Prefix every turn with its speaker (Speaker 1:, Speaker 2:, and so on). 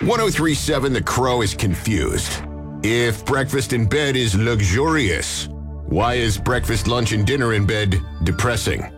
Speaker 1: 1037 The Crow is confused. If breakfast in bed is luxurious, why is breakfast, lunch, and dinner in bed depressing?